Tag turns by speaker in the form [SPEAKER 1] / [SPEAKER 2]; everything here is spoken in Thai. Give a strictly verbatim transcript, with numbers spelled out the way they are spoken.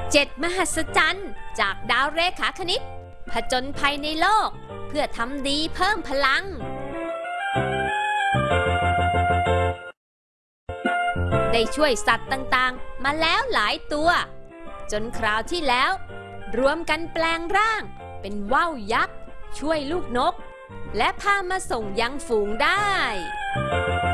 [SPEAKER 1] เจ็ดมหัศจรรย์จากดาวเรขาคณิตผจญภัยในโลกเพื่อทำดีเพิ่มพลังได้ช่วยสัตว์ต่างๆมาแล้วหลายตัวจนคราวที่แล้วรวมกันแปลงร่างเป็นว่าวยักษ์ช่วยลูกนกและพามาส่งยังฝูงได้